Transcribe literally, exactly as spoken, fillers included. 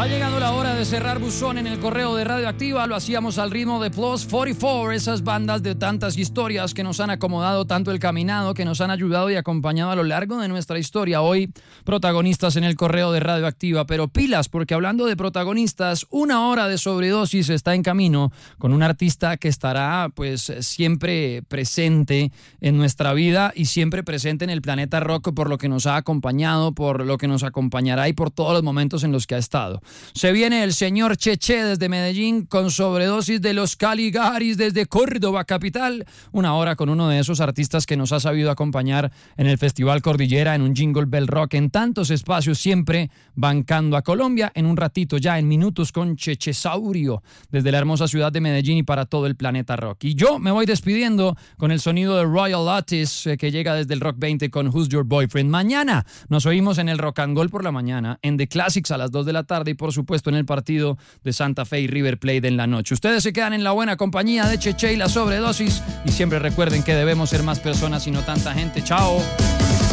Ha llegado la hora de cerrar buzón en el correo de Radioactiva. Lo hacíamos al ritmo de Plus cuarenta y cuatro, esas bandas de tantas historias que nos han acomodado tanto el caminado, que nos han ayudado y acompañado a lo largo de nuestra historia. Hoy, protagonistas en el correo de Radioactiva. Pero pilas, porque hablando de protagonistas, una hora de sobredosis está en camino con un artista que estará pues siempre presente en nuestra vida y siempre presente en el planeta rock por lo que nos ha acompañado, por lo que nos acompañará y por todos los momentos en los que ha estado. Se viene el señor Cheche desde Medellín con sobredosis de los Caligaris desde Córdoba capital. Una hora con uno de esos artistas que nos ha sabido acompañar en el Festival Cordillera, en un Jingle Bell Rock, en tantos espacios, siempre bancando a Colombia. En un ratito, ya en minutos, con Chechesaurio desde la hermosa ciudad de Medellín y para todo el planeta rock. Y yo me voy despidiendo con el sonido de Royal Otis, eh, que llega desde el Rock veinte con Who's Your Boyfriend. Mañana nos oímos en el Rock and Roll por la mañana, en The Classics a las dos de la tarde y por supuesto en el partido de Santa Fe y River Plate en la noche. Ustedes se quedan en la buena compañía de Cheche y la sobredosis, y siempre recuerden que debemos ser más personas y no tanta gente. Chao.